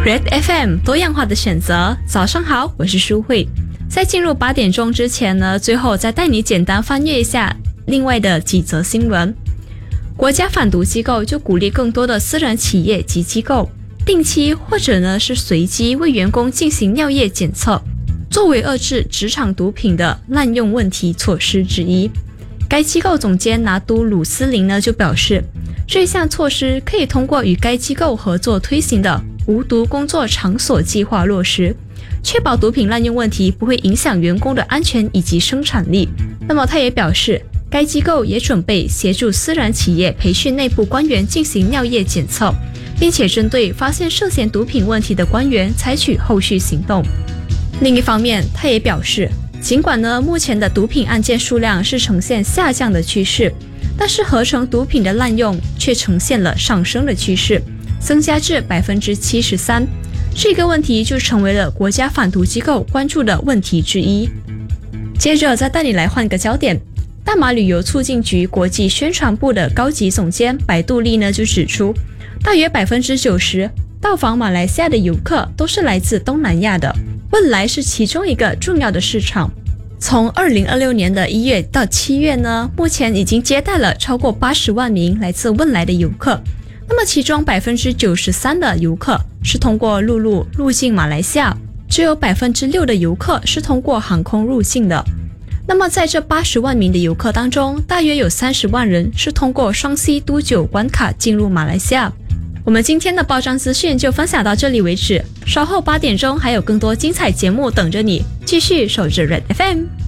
Red FM 多样化的选择，早上好，我是舒慧。在进入8点钟之前呢，最后再带你简单翻阅一下另外的几则新闻。国家反毒机构就鼓励更多的私人企业及机构定期或者呢是随机为员工进行尿液检测，作为遏制职场毒品的滥用问题措施之一。该机构总监拿督鲁斯林呢就表示，这项措施可以通过与该机构合作推行的无毒工作场所计划落实，确保毒品滥用问题不会影响员工的安全以及生产力。那么他也表示，该机构也准备协助私人企业培训内部官员进行尿液检测，并且针对发现涉嫌毒品问题的官员采取后续行动。另一方面，他也表示，尽管呢目前的毒品案件数量是呈现下降的趋势，但是合成毒品的滥用却呈现了上升的趋势，增加至 73%。 这个问题就成为了国家反毒机构关注的问题之一。接着再带你来换个焦点，大马旅游促进局国际宣传部的高级总监白杜丽呢就指出，大约 90% 到访马来西亚的游客都是来自东南亚的，汶莱是其中一个重要的市场。从2026年的1月到7月呢，目前已经接待了超过80万名来自汶莱的游客。那么其中 93% 的游客是通过陆路入境马来西亚，只有 6% 的游客是通过航空入境的。那么在这80万名的游客当中，大约有30万人是通过双 C 都9关卡进入马来西亚。我们今天的报章资讯就分享到这里为止，稍后8点钟还有更多精彩节目等着你，继续守着 Red FM。